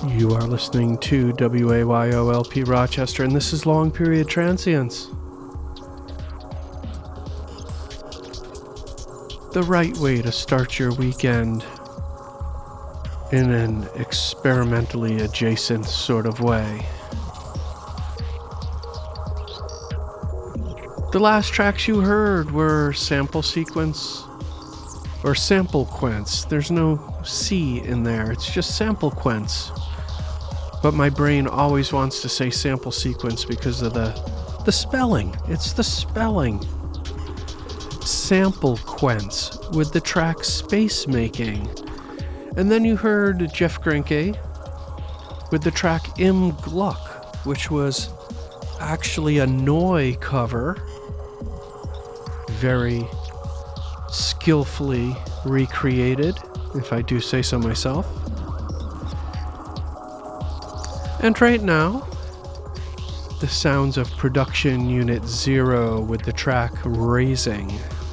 You are listening to WAYOLP Rochester, and this is Long Period Transients. The right way to start your weekend in an experimentally adjacent sort of way. The last tracks you heard were Sample Sequence, or Sample Quence. There's no C in there, it's just Sample Quence. But my brain always wants to say Sample Sequence because of the spelling. It's the spelling. Sample Quence with the track Space Making. And then you heard Jeff Grenke with the track Im Gluck, which was actually a Noi cover. Very skillfully recreated, if I do say so myself. And right now, the sounds of Production Unit Zero with the track Raising,